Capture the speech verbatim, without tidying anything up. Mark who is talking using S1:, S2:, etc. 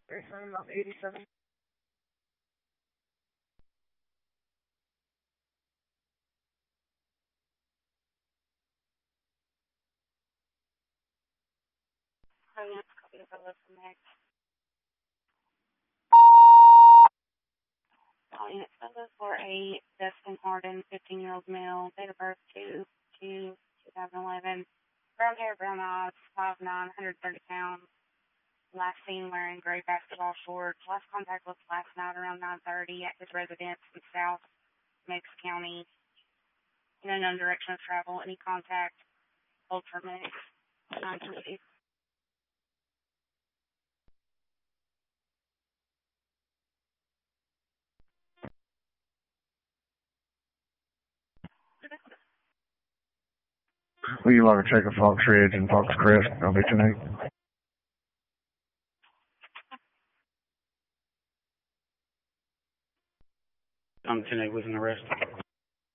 S1: thirty-seven off eighty-seven. Oh, yeah, copy of the from Max. Client photo for a Dustin Harden, fifteen-year-old male, date of birth two two two thousand eleven, brown hair, brown eyes, five nine, one hundred thirty pounds. Last seen wearing gray basketball shorts. Last contact was last night around nine thirty at his residence in South Mix County. In unknown direction of travel. Any contact, hold for Mix. nine twenty.
S2: Will you like to check a Fox Ridge and Fox Crest? I'll be tonight.
S3: I'm tonight with an arrest.